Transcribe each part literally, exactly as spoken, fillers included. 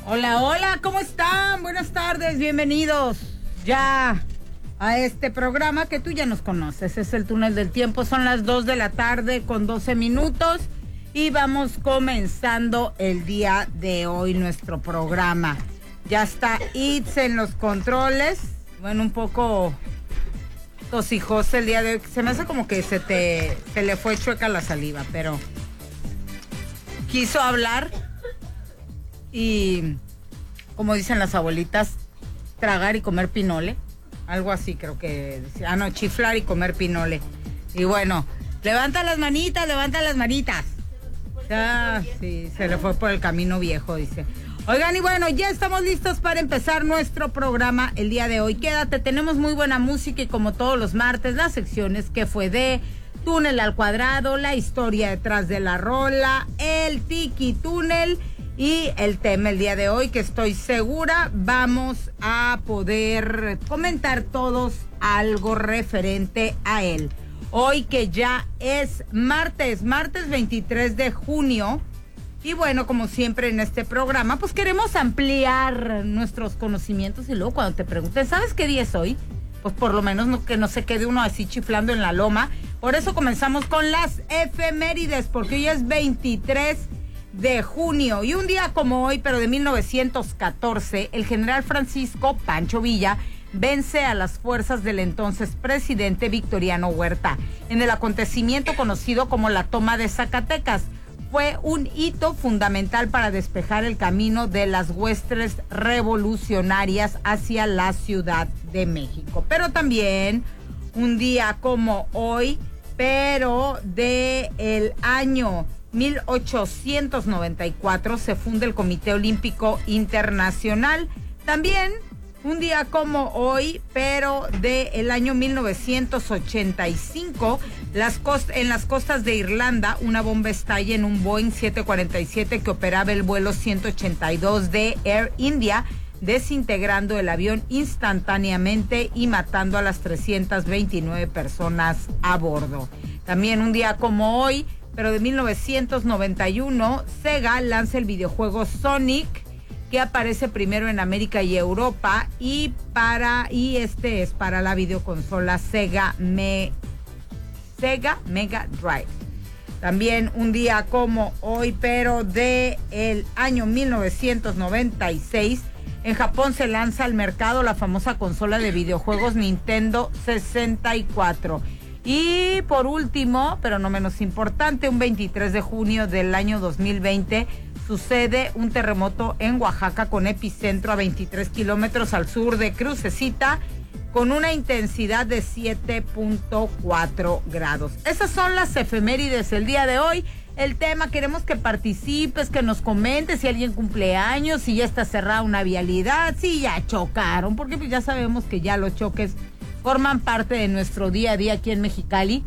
Hola, hola, ¿cómo están? Buenas tardes, bienvenidos ya a este programa que tú ya nos conoces. Es el Túnel del Tiempo, son las dos de la tarde con doce minutos y vamos comenzando el día de hoy nuestro programa. Ya está Itz en los controles, bueno, un poco tosijoso el día de hoy. Se me hace como que se te se le fue chueca la saliva, pero quiso hablar y, como dicen las abuelitas, tragar y comer pinole. Algo así creo que decía. Ah, no, chiflar y comer pinole. Y bueno, levanta las manitas, levanta las manitas. Ah, sí, se le fue por el camino viejo, dice. Oigan, y bueno, ya estamos listos para empezar nuestro programa el día de hoy. Quédate, tenemos muy buena música y como todos los martes, las secciones que fue de Túnel al Cuadrado, la historia detrás de la rola, el Tiki Túnel y el tema el día de hoy, que estoy segura vamos a poder comentar todos algo referente a él. Hoy que ya es martes, martes veintitrés de junio. Y bueno, como siempre en este programa, pues queremos ampliar nuestros conocimientos y luego cuando te pregunten, ¿sabes qué día es hoy? Pues por lo menos no, que no se quede uno así chiflando en la loma. Por eso comenzamos con las efemérides, porque hoy es veintitrés de junio. Y un día como hoy, pero de mil novecientos catorce, el general Francisco Pancho Villa vence a las fuerzas del entonces presidente Victoriano Huerta en el acontecimiento conocido como la toma de Zacatecas. Fue un hito fundamental para despejar el camino de las huestes revolucionarias hacia la Ciudad de México. Pero también un día como hoy, pero de el año mil ochocientos noventa y cuatro, se funda el Comité Olímpico Internacional. También un día como hoy, pero de el año mil novecientos ochenta y cinco, las cost- en las costas de Irlanda, una bomba estalla en un Boeing siete cuarenta y siete que operaba el vuelo ciento ochenta y dos de Air India, desintegrando el avión instantáneamente y matando a las trescientas veintinueve personas a bordo. También un día como hoy, pero de mil novecientos noventa y uno, Sega lanza el videojuego Sonic, que aparece primero en América y Europa, y para y este es para la videoconsola Sega Me, Sega Mega Drive. También un día como hoy, pero de el año mil novecientos noventa y seis, en Japón se lanza al mercado la famosa consola de videojuegos Nintendo sesenta y cuatro. Y por último, pero no menos importante, un veintitrés de junio del año dos mil veinte, sucede un terremoto en Oaxaca con epicentro a veintitrés kilómetros al sur de Crucecita, con una intensidad de siete punto cuatro grados. Esas son las efemérides el día de hoy. El tema, queremos que participes, que nos comentes si alguien cumple años, si ya está cerrada una vialidad, si ya chocaron, porque pues ya sabemos que ya los choques forman parte de nuestro día a día aquí en Mexicali.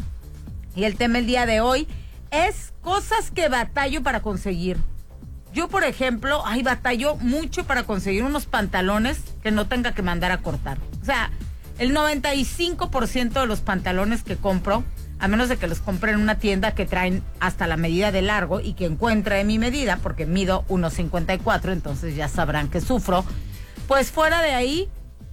Y el tema el día de hoy es cosas que batallo para conseguir. Yo, por ejemplo, ay, batallo mucho para conseguir unos pantalones que no tenga que mandar a cortar. O sea, el noventa y cinco por ciento de los pantalones que compro, a menos de que los compre en una tienda que traen hasta la medida de largo y que encuentre mi medida, porque mido uno cincuenta y cuatro, entonces ya sabrán que sufro, pues fuera de ahí,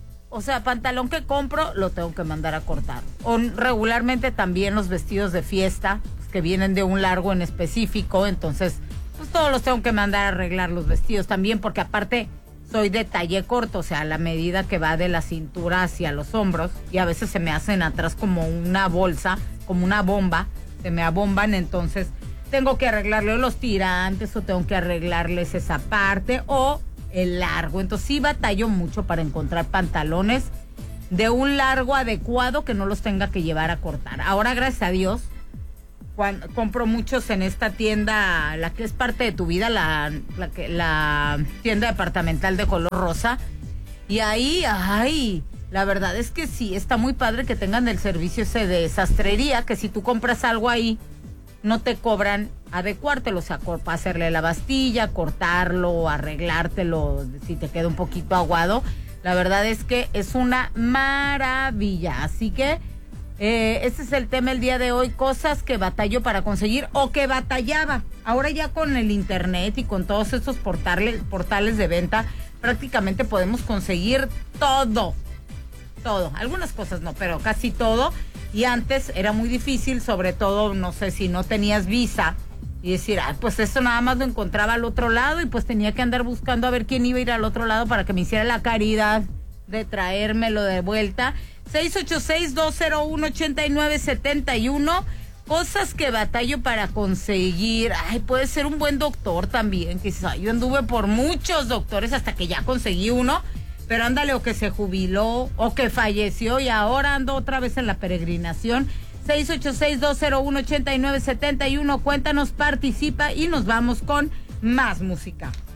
o sea, pantalón que compro, lo tengo que mandar a cortar. O regularmente también los vestidos de fiesta, pues, que vienen de un largo en específico, entonces pues todos los tengo que mandar a arreglar los vestidos también, porque aparte soy de talle corto, o sea, la medida que va de la cintura hacia los hombros, y a veces se me hacen atrás como una bolsa, como una bomba, se me abomban, entonces tengo que arreglarle los tirantes o tengo que arreglarles esa parte o el largo. Entonces sí batallo mucho para encontrar pantalones de un largo adecuado que no los tenga que llevar a cortar. Ahora, gracias a Dios, Cuando, compro muchos en esta tienda, la que es parte de tu vida, la, la, la tienda departamental de color rosa. Y ahí, ay, la verdad es que sí, está muy padre que tengan el servicio ese de sastrería, que si tú compras algo ahí, no te cobran adecuártelo, o sea, para hacerle la bastilla, cortarlo, arreglártelo, si te queda un poquito aguado. La verdad es que es una maravilla, así que Eh, ese es el tema el día de hoy, cosas que batallo para conseguir o que batallaba. Ahora ya con el internet y con todos estos portales, portales de venta, prácticamente podemos conseguir todo, todo. Algunas cosas no, pero casi todo. Y antes era muy difícil, sobre todo, no sé, si no tenías visa y decir, ah, pues eso nada más lo encontraba al otro lado y pues tenía que andar buscando a ver quién iba a ir al otro lado para que me hiciera la caridad de traérmelo de vuelta. seis ocho seis, dos cero uno, ocho nueve siete uno. Cosas que batallo para conseguir. Ay, puede ser un buen doctor también. Quizás yo anduve por muchos doctores hasta que ya conseguí uno. Pero ándale, o que se jubiló, o que falleció y ahora ando otra vez en la peregrinación. seis ocho seis, dos cero uno, ocho nueve siete uno. Cuéntanos, participa y nos vamos con más música.